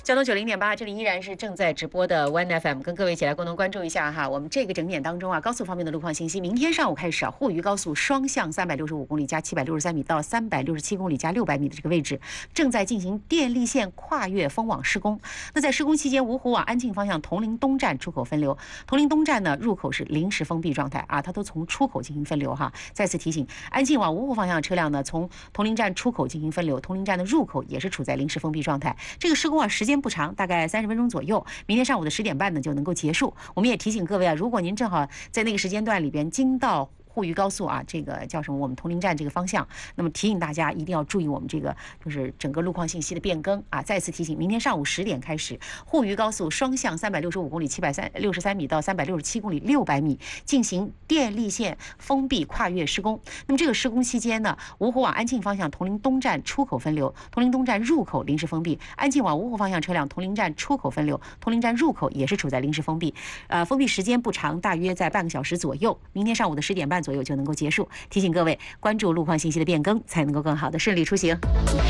交通90.8，这里依然是正在直播的 One FM， 跟各位一起来共同关注一下哈，我们这个整点当中啊，高速方面的路况信息。明天上午开始啊，沪渝高速双向365公里加763米到367公里加600米的这个位置，正在进行电力线跨越封网施工。那在施工期间，芜湖往安庆方向铜陵东站出口分流，铜陵东站呢入口是临时封闭状态啊，它都从出口进行分流哈。再次提醒，安庆往芜湖方向的车辆呢，从铜陵站出口进行分流，铜陵站的入口也是处在临时封闭状态。这个施工啊时间不长，大概30分钟左右，明天上午的10点半呢就能够结束。我们也提醒各位啊，如果您正好在那个时间段里边经到沪渝高速啊，这个叫什么？我们铜陵站这个方向，那么提醒大家一定要注意我们这个就是整个路况信息的变更啊。再次提醒，明天上午10点开始，沪渝高速双向365公里763米到367公里600米进行电力线封闭跨越施工。那么这个施工期间呢，芜湖往安庆方向铜陵东站出口分流，铜陵东站入口临时封闭；安庆往芜湖方向车辆铜陵站出口分流，铜陵站入口也是处在临时封闭。封闭时间不长，大约在半个小时左右。明天上午的10点半左右就能够结束。提醒各位关注路况信息的变更，才能够更好的顺利出行。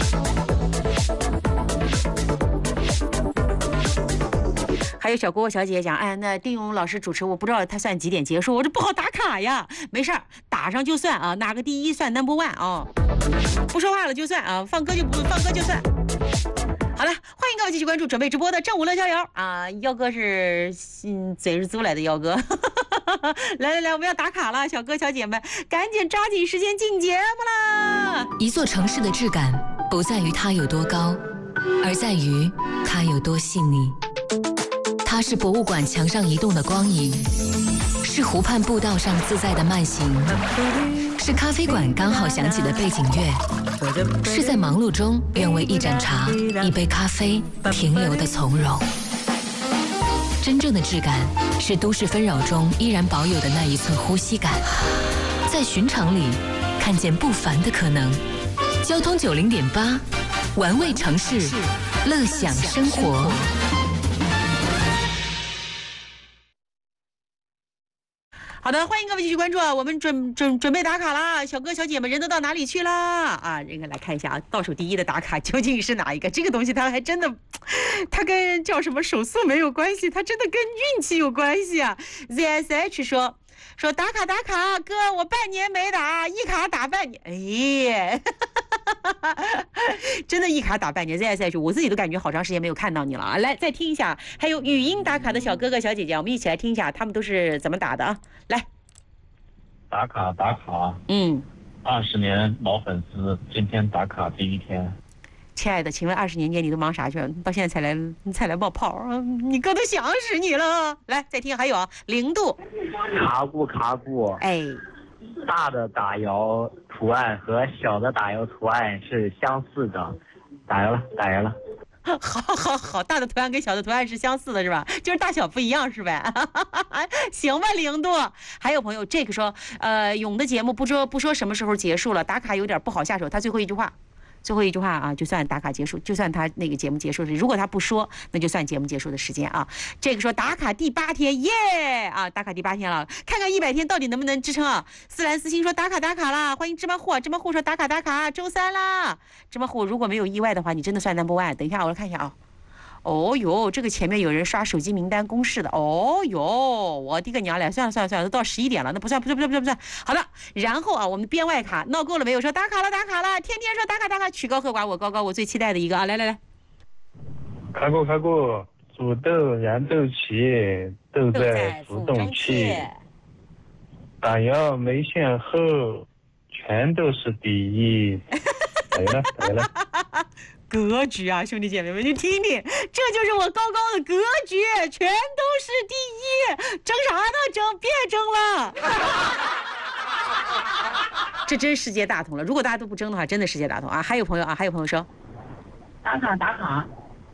还有小郭小姐讲，哎，那丁勇老师主持，我不知道他算几点结束，我这不好打卡呀。没事儿，打上就算啊，哪个第一算 No.1 啊。不说话了就算啊，放歌就不放歌就算。好了，欢迎各位继续关注准备直播的正午乐逍遥啊，幺哥是嘴是租来的幺哥。来，我们要打卡了，小哥小姐们，赶紧抓紧时间进节目啦！ 一座城市的质感不在于它有多高，而在于它有多细腻。它是博物馆墙上移动的光影，是湖畔步道上自在的慢行，是咖啡馆刚好响起的背景乐，是在忙碌中愿为一盏茶、一杯咖啡停留的从容。真正的质感是都市纷扰中依然保有的那一寸呼吸感，在寻常里看见不凡的可能。交通90.8，玩味城市，乐享生活。 好的，欢迎各位继续关注啊！我们准备打卡啦，小哥小姐们人都到哪里去啦？啊，这个来看一下啊，倒数第一的打卡究竟是哪一个？这个东西它还真的，它跟叫什么手速没有关系，它真的跟运气有关系啊。ZSH 说打卡，哥，我半年没打，一卡打半年，哎，真的一卡打半年。ZSH 我自己都感觉好长时间没有看到你了啊！来，再听一下，还有语音打卡的小哥哥小姐姐，我们一起来听一下他们都是怎么打的啊！来， 打卡，20年老粉丝，今天打卡第一天。 亲爱的，请问20年间你都忙啥去了？到现在才来冒泡啊！你哥都想死你了。来，再听，还有啊，0度。 卡固， 哎， 大的打油图案和小的打油图案是相似的，打油了。 好，大的图案跟小的图案是相似的，是吧？就是大小不一样，是呗？行吧，0度。还有朋友这个说，勇的节目不说什么时候结束了，打卡有点不好下手。他最后一句话啊，就算打卡结束，就算他那个节目结束，如果他不说，那就算节目结束的时间啊。这个说打卡第8天，耶啊，打卡第8天了，看看100天到底能不能支撑啊。思兰思欣说打卡啦，欢迎芝麻户说打卡，周3啦。芝麻户如果没有意外的话，你真的算 No.1。等一下我来看一下啊。哦哟，这个前面有人刷手机名单公示的。哦哟，我的个娘嘞！算了，都到11点了，那不算。好了，然后啊，我们编外卡闹够了没有？说打卡了，天天说打卡，曲高和寡，我高，我最期待的一个啊！来， 开过，煮豆燃豆萁，豆在浮动器，打油没线后，全都是第一。来了。 格局啊，兄弟姐妹们，你听听，这就是我高的格局，全都是第一，争啥呢？别争了。这真世界大同了。如果大家都不争的话，真的世界大同啊！还有朋友说， 打卡，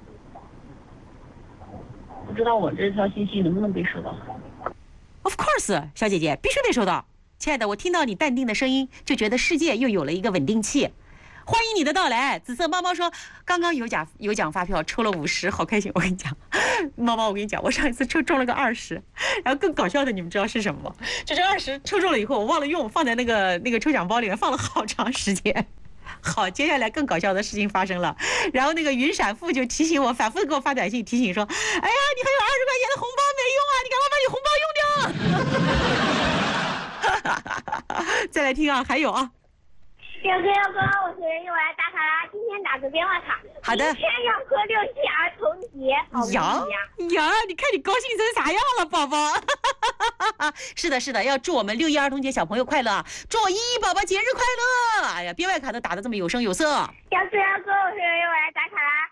不知道我这条信息能不能被收到 ？Of course， 小姐姐必须被收到。亲爱的，我听到你淡定的声音，就觉得世界又有了一个稳定器。欢迎你的到来。紫色猫猫说，刚刚有奖发票抽了50，好开心。我跟你讲，猫猫，我跟你讲，我上一次中了个20，然后更搞笑的，你们知道是什么吗？就是20抽中了以后，我忘了用，放在那个抽奖包里面放了好长时间。 好，接下来更搞笑的事情发生了，然后那个云闪付就提醒我，反复给我发短信提醒说，哎呀，你还有20块钱的红包没用啊，你赶快把你红包用掉。再来听啊，还有啊。 表哥，我是又来打卡啦！今天打个电话卡。 好的。 明天要和6一儿童节，好不好呀，你看你高兴成啥样了，宝宝？是的，要祝我们6一儿童节小朋友快乐，祝我依依宝宝节日快乐！哎呀，编外卡都打得这么有声有色。 表哥，我是又来打卡啦！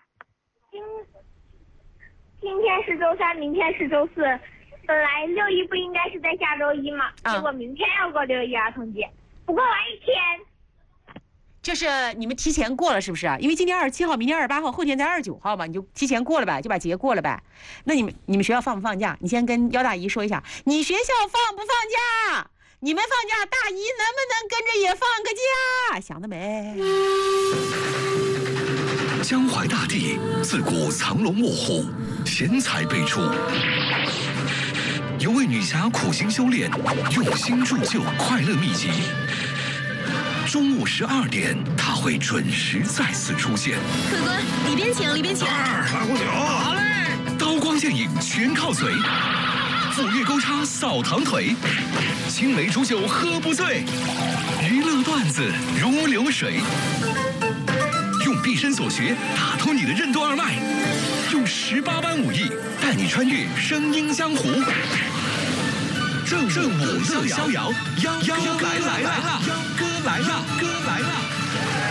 今天是周3，明天是周4。本来6一不应该是在下周一吗？结果明天要过6一儿童节，不过晚1天。 就是你们提前过了是不是啊？因为今天27号，明天28号，后天才29号嘛，你就提前过了呗，就把节过了呗。那你们学校放不放假？你先跟姚大姨说一下，你学校放不放假？你们放假，大姨能不能跟着也放个假？想得美。 江淮大地自古藏龙卧虎，贤才辈出。有位女侠苦心修炼，用心铸就快乐秘籍。中午12点，她会准时再次出现。 客官，里边请。 来壶酒。好嘞。刀光剑影全靠嘴，斧钺钩叉扫堂腿，青梅煮酒喝不醉，娱乐段子如流水。用毕生所学打通你的任督二脉，用18般武艺带你穿越声音江湖。正午乐逍遥，秧歌来了，秧歌来了。